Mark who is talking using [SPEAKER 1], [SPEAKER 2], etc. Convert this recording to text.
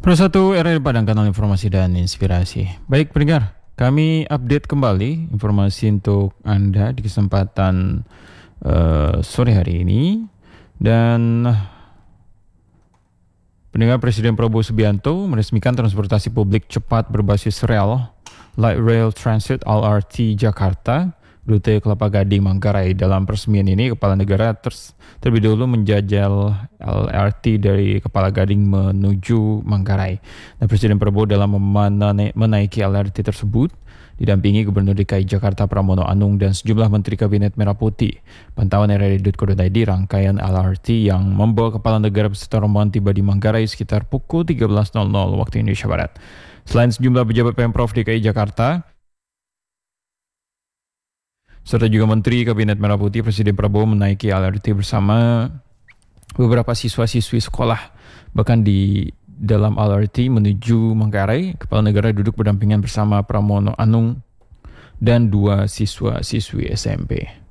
[SPEAKER 1] Satu RRI Padang, kanal informasi dan inspirasi. Baik pendengar, kami update kembali informasi untuk Anda di kesempatan sore hari ini. Dan pendengar, Presiden Prabowo Subianto meresmikan transportasi publik cepat berbasis rel Light Rail Transit LRT Jakarta rute Kelapa Gading Manggarai. Dalam peresmian ini, Kepala Negara terlebih dahulu menjajal LRT dari Kepala Gading menuju Manggarai. Dan Presiden Prabowo dalam menaiki LRT tersebut didampingi Gubernur DKI Jakarta Pramono Anung dan sejumlah Menteri Kabinet Merah Putih. Pantauan RRI.co.id, rangkaian LRT yang membawa Kepala Negara beserta rombongan tiba di Manggarai sekitar pukul 13.00 waktu Indonesia Barat. Selain sejumlah pejabat Pemprov DKI Jakarta, serta juga Menteri Kabinet Merah Putih, Presiden Prabowo menaiki LRT bersama beberapa siswa-siswi sekolah. Bahkan di dalam LRT menuju Manggarai, Kepala Negara duduk berdampingan bersama Pramono Anung dan 2 siswa-siswi SMP.